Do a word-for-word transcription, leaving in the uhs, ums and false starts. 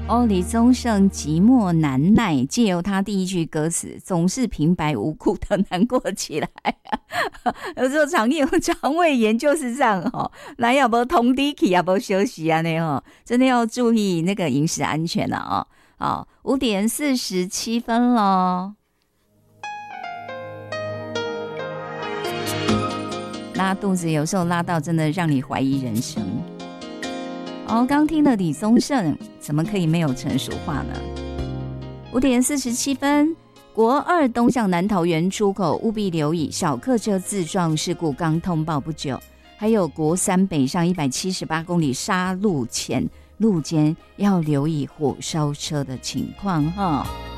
哦，李宗盛寂寞难耐，借由他第一句歌词总是平白无故的难过起来。有时候肠炎肠胃炎就是这样哦，来要不通地气，要不休息啊那哦，真的要注意那个饮食安全了哦。好，五点四十七分咯。拉肚子有时候拉到真的让你怀疑人生。哦，刚听了李宗盛，怎么可以没有陈淑桦呢？五点四十七分，国二东向南桃园出口务必留意小客车自撞事故刚通报不久，还有国三北上一百七十八公里杀路前路肩要留意火烧车的情况哈。